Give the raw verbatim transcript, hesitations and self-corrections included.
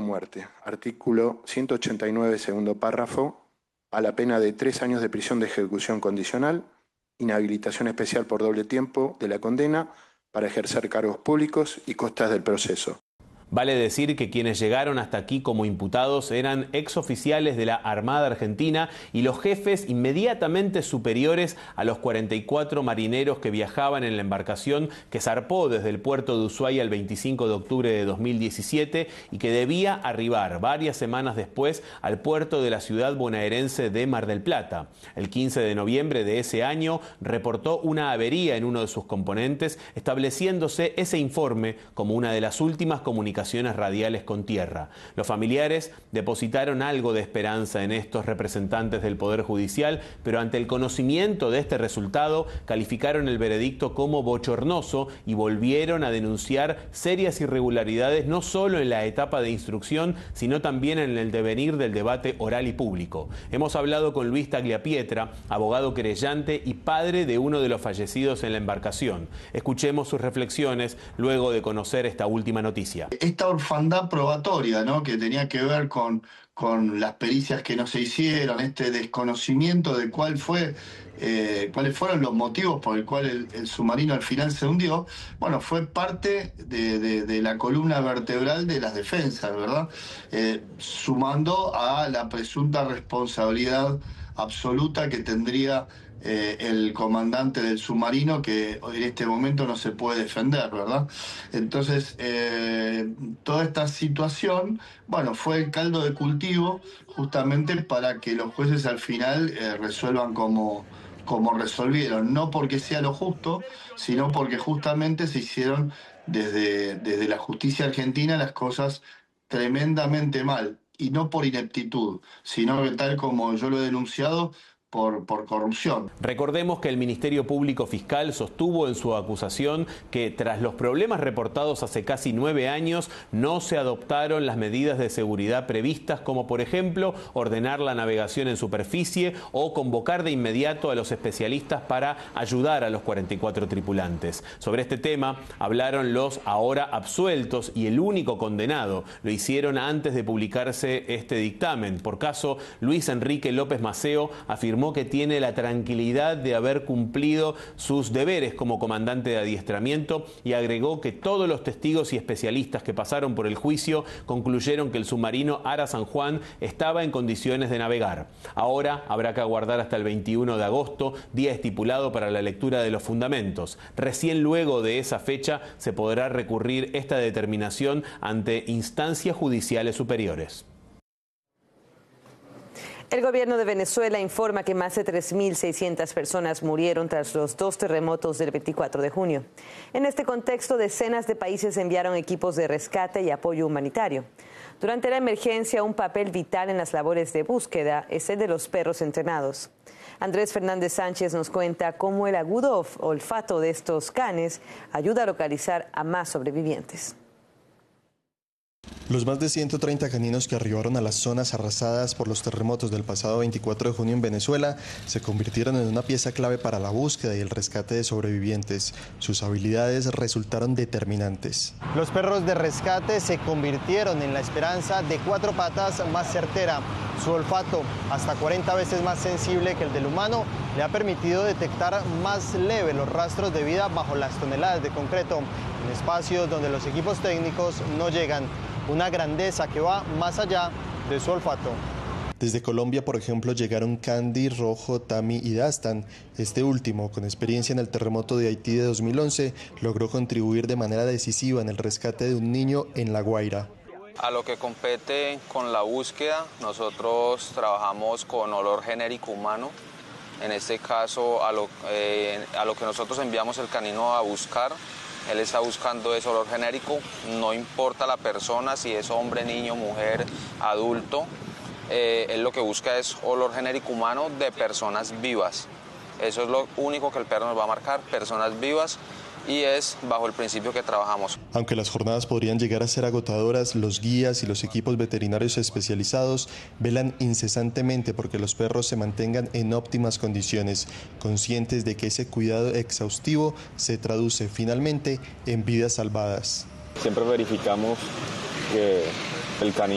muerte. Artículo ciento ochenta y nueve, segundo párrafo, a la pena de tres años de prisión de ejecución condicional, inhabilitación especial por doble tiempo de la condena para ejercer cargos públicos y costas del proceso. Vale decir que quienes llegaron hasta aquí como imputados eran exoficiales de la Armada Argentina y los jefes inmediatamente superiores a los cuarenta y cuatro marineros que viajaban en la embarcación que zarpó desde el puerto de Ushuaia el veinticinco de octubre de dos mil diecisiete y que debía arribar varias semanas después al puerto de la ciudad bonaerense de Mar del Plata. El quince de noviembre de ese año reportó una avería en uno de sus componentes, estableciéndose ese informe como una de las últimas comunicaciones radiales con tierra. Los familiares depositaron algo de esperanza en estos representantes del Poder Judicial, pero ante el conocimiento de este resultado calificaron el veredicto como bochornoso y volvieron a denunciar serias irregularidades no solo en la etapa de instrucción, sino también en el devenir del debate oral y público. Hemos hablado con Luis Tagliapietra, abogado querellante y padre de uno de los fallecidos en la embarcación. Escuchemos sus reflexiones luego de conocer esta última noticia. Esta orfandad probatoria, ¿no?, que tenía que ver con, con las pericias que no se hicieron, este desconocimiento de cuál fue, eh, cuáles fueron los motivos por el cual el, el submarino al final se hundió, bueno, fue parte de, de, de la columna vertebral de las defensas, ¿verdad? Eh, sumando a la presunta responsabilidad absoluta que tendría Eh, el comandante del submarino, que en este momento no se puede defender, ¿verdad? Entonces, eh, toda esta situación, bueno, fue el caldo de cultivo justamente para que los jueces al final eh, resuelvan como, como resolvieron, no porque sea lo justo, sino porque justamente se hicieron desde, desde la justicia argentina las cosas tremendamente mal, y no por ineptitud, sino que tal como yo lo he denunciado, Por, por corrupción. Recordemos que el Ministerio Público Fiscal sostuvo en su acusación que tras los problemas reportados hace casi nueve años no se adoptaron las medidas de seguridad previstas, como por ejemplo ordenar la navegación en superficie o convocar de inmediato a los especialistas para ayudar a los cuarenta y cuatro tripulantes. Sobre este tema hablaron los ahora absueltos y el único condenado. Lo hicieron antes de publicarse este dictamen. Por caso, Luis Enrique López Maceo afirmó que tiene la tranquilidad de haber cumplido sus deberes como comandante de adiestramiento y agregó que todos los testigos y especialistas que pasaron por el juicio concluyeron que el submarino Ara San Juan estaba en condiciones de navegar. Ahora habrá que aguardar hasta el veintiuno de agosto, día estipulado para la lectura de los fundamentos. Recién luego de esa fecha se podrá recurrir esta determinación ante instancias judiciales superiores. El gobierno de Venezuela informa que más de tres mil seiscientas personas murieron tras los dos terremotos del veinticuatro de junio. En este contexto, decenas de países enviaron equipos de rescate y apoyo humanitario. Durante la emergencia, un papel vital en las labores de búsqueda es el de los perros entrenados. Andrés Fernández Sánchez nos cuenta cómo el agudo olfato de estos canes ayuda a localizar a más sobrevivientes. Los más de ciento treinta caninos que arribaron a las zonas arrasadas por los terremotos del pasado veinticuatro de junio en Venezuela se convirtieron en una pieza clave para la búsqueda y el rescate de sobrevivientes. Sus habilidades resultaron determinantes. Los perros de rescate se convirtieron en la esperanza de cuatro patas más certera. Su olfato, hasta cuarenta veces más sensible que el del humano, le ha permitido detectar más leve los rastros de vida bajo las toneladas de concreto, en espacios donde los equipos técnicos no llegan. Una grandeza que va más allá de su olfato. Desde Colombia, por ejemplo, llegaron Candy, Rojo, Tami y Dastan. Este último, con experiencia en el terremoto de Haití de dos mil once, logró contribuir de manera decisiva en el rescate de un niño en La Guaira. A lo que compete con la búsqueda, nosotros trabajamos con olor genérico humano. En este caso, a lo, eh, a lo que nosotros enviamos el canino a buscar, él está buscando ese olor genérico, no importa la persona, si es hombre, niño, mujer, adulto, eh, él lo que busca es olor genérico humano de personas vivas. Eso es lo único que el perro nos va a marcar, personas vivas, y es bajo el principio que trabajamos. Aunque las jornadas podrían llegar a ser agotadoras, los guías y los equipos veterinarios especializados velan incesantemente porque los perros se mantengan en óptimas condiciones, conscientes de que ese cuidado exhaustivo se traduce finalmente en vidas salvadas. Siempre verificamos que el canino